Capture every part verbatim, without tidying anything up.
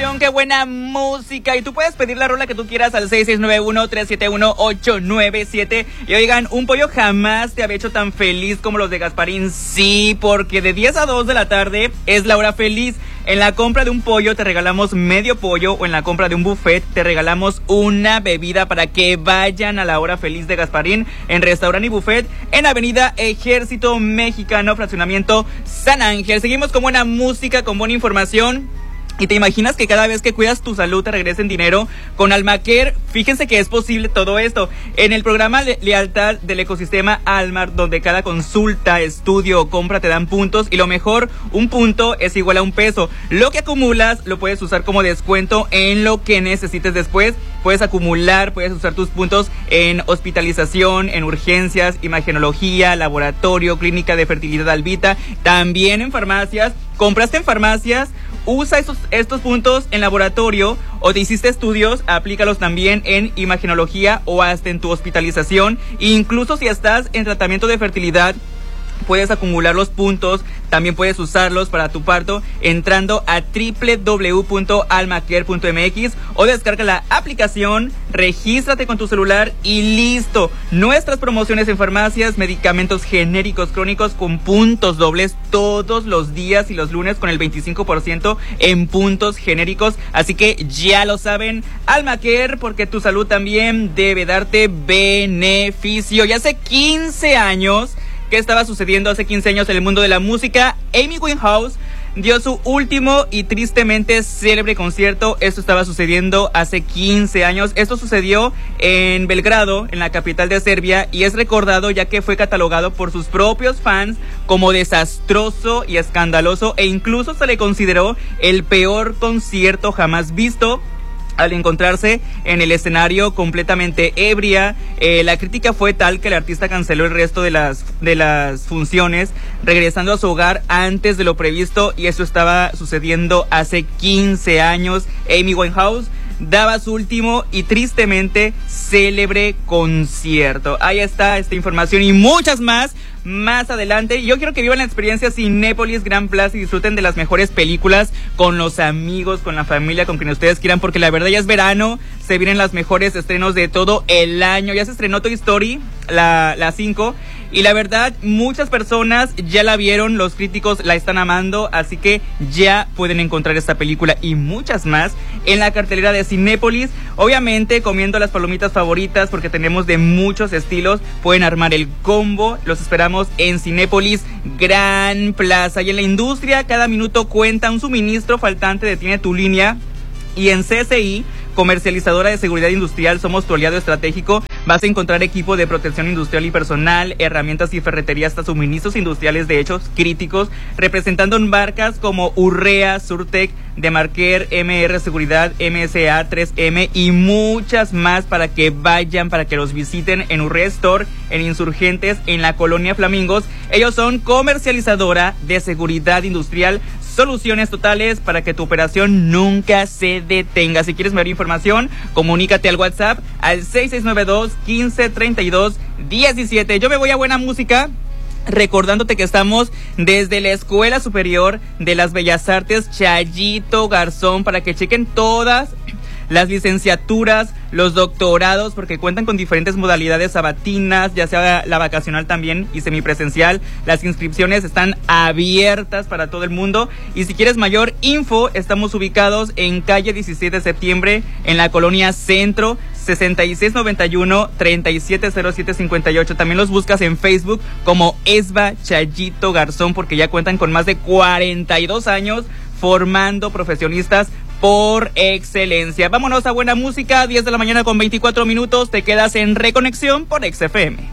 información, qué buena música. Y tú puedes pedir la rola que tú quieras al seis seis nueve uno, tres siete uno, ocho nueve siete. Y oigan, un pollo jamás te había hecho tan feliz como los de Gasparín. Sí, porque de diez a dos de la tarde es la hora feliz. En la compra de un pollo te regalamos medio pollo, o en la compra de un buffet te regalamos una bebida para que vayan a la hora feliz de Gasparín en restaurante y buffet en Avenida Ejército Mexicano, fraccionamiento San Ángel. Seguimos con buena música, con buena información. ¿Y te imaginas que cada vez que cuidas tu salud te regresen dinero? Con Almacare, fíjense que es posible todo esto. En el programa Le- Lealtad del Ecosistema Almar, donde cada consulta, estudio o compra te dan puntos, y lo mejor, un punto es igual a un peso. Lo que acumulas lo puedes usar como descuento en lo que necesites después. Puedes acumular, puedes usar tus puntos en hospitalización, en urgencias, imagenología, laboratorio, clínica de fertilidad Albita, también en farmacias. ¿Compraste en farmacias? Usa estos, estos puntos en laboratorio, o te hiciste estudios, aplícalos también en imagenología o hasta en tu hospitalización. Incluso si estás en tratamiento de fertilidad, puedes acumular los puntos, también puedes usarlos para tu parto entrando a doble u doble u doble u punto almacare punto m x o descarga la aplicación, regístrate con tu celular y listo. Nuestras promociones en farmacias, medicamentos genéricos crónicos con puntos dobles todos los días y los lunes con el veinticinco por ciento en puntos genéricos. Así que ya lo saben, Almacare, porque tu salud también debe darte beneficio. Y hace quince años... ¿Qué estaba sucediendo hace quince años en el mundo de la música? Amy Winehouse dio su último y tristemente célebre concierto. Esto estaba sucediendo hace quince años. Esto sucedió en Belgrado, en la capital de Serbia, y es recordado ya que fue catalogado por sus propios fans como desastroso y escandaloso, e incluso se le consideró el peor concierto jamás visto. Al encontrarse en el escenario completamente ebria, eh, la crítica fue tal que el artista canceló el resto de las, de las funciones, regresando a su hogar antes de lo previsto, y eso estaba sucediendo hace quince años. Amy Winehouse daba su último y tristemente célebre concierto. Ahí está esta información y muchas más más adelante. Yo quiero que vivan la experiencia Cinépolis Gran Plaza y disfruten de las mejores películas con los amigos, con la familia, con quien ustedes quieran, porque la verdad ya es verano, se vienen los mejores estrenos de todo el año. Ya se estrenó Toy Story, la, la cinco, y la verdad muchas personas ya la vieron, los críticos la están amando, así que ya pueden encontrar esta película y muchas más en la cartelera de Cinépolis. Obviamente comiendo las palomitas favoritas, porque tenemos de muchos estilos, pueden armar el combo. Los esperamos en Cinépolis Gran Plaza. Y en la industria, cada minuto cuenta. Un suministro faltante detiene tu línea, y en C S I, comercializadora de seguridad industrial, somos tu aliado estratégico. Vas a encontrar equipo de protección industrial y personal, herramientas y ferretería, hasta suministros industriales de hechos críticos, representando en marcas como Urrea, Surtec, Demarquer, M R Seguridad, M S A, tres M y muchas más, para que vayan, para que los visiten en Urrea Store, en Insurgentes, en la Colonia Flamingos. Ellos son comercializadora de seguridad industrial, soluciones totales para que tu operación nunca se detenga. Si quieres mayor información, comunícate al WhatsApp al seis seis nueve dos, quince, treinta y dos, diecisiete. Yo me voy a buena música, recordándote que estamos desde la Escuela Superior de las Bellas Artes Chayito Garzón, para que chequen todas las licenciaturas, los doctorados, porque cuentan con diferentes modalidades sabatinas, ya sea la vacacional también y semipresencial. Las inscripciones están abiertas para todo el mundo. Y si quieres mayor info, estamos ubicados en calle diecisiete de septiembre, en la Colonia Centro, sesenta y seis noventa y uno, treinta y siete cero siete cincuenta y ocho. También los buscas en Facebook como Esba Chayito Garzón, porque ya cuentan con más de cuarenta y dos años formando profesionistas por excelencia. Vámonos a buena música, diez de la mañana con veinticuatro minutos. Te quedas en Reconexión por X F M.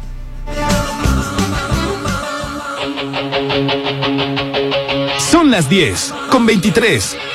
Son las diez con veintitrés.